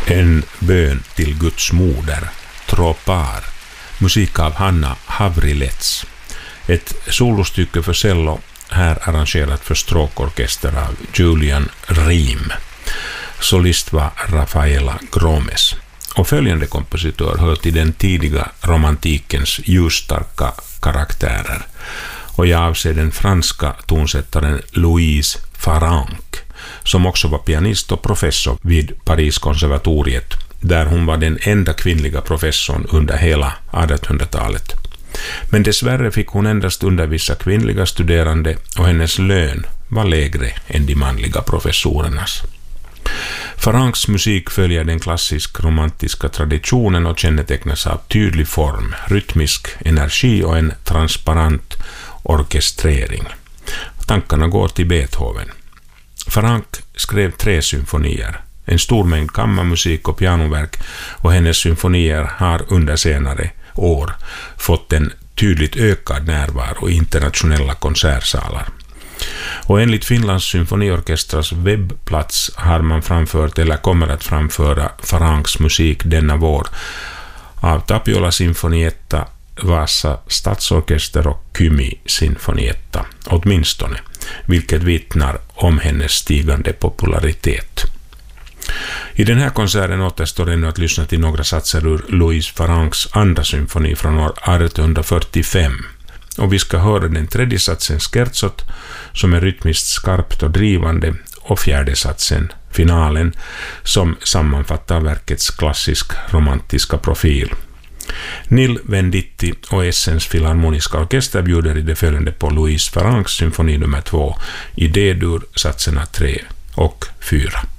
En bön till Guds moder, Tropar, musik av Hanna Havrilets. Ett solostycke för cello, här arrangerat för stråkorkester av Julian Riem. Solist var Rafaela Gromes. Och följande kompositör hör till den tidiga romantikens ljusstarka karaktärer. Och jag avser den franska tonsättaren Louise Farrenc, som också var pianist och professor vid Pariskonservatoriet, där hon var den enda kvinnliga professorn under hela 1800-talet. Men dessvärre fick hon endast undervisa kvinnliga studerande och hennes lön var lägre än de manliga professorernas. Farrencs musik följer den klassisk romantiska traditionen och kännetecknas av tydlig form, rytmisk energi och en transparent orkestrering. Tankarna går till Beethoven. Farrenc skrev 3 symfonier, en stor mängd kammarmusik och pianoverk, och hennes symfonier har under senare år fått en tydligt ökad närvaro i internationella konsertsalar. Och enligt Finlands symfoniorkestras webbplats har man framfört eller kommer att framföra Farrencs musik denna vår av Tapiola Sinfonietta, Vasa Stadsorkester och Kymi Sinfonietta, åtminstone, vilket vittnar om hennes stigande popularitet. I den här konserten återstår ännu att lyssna till några satser ur Louise Farrencs andra symfoni från år 1845. Och vi ska höra den tredje satsen, scherzot, som är rytmiskt skarpt och drivande, och fjärde satsen, finalen, som sammanfattar verkets klassisk romantiska profil. Nil Venditti och Essens Filharmoniska Orkester bjuder i det följande på Louise Farrencs symfoni nummer 2 i D-dur, satserna 3 och 4.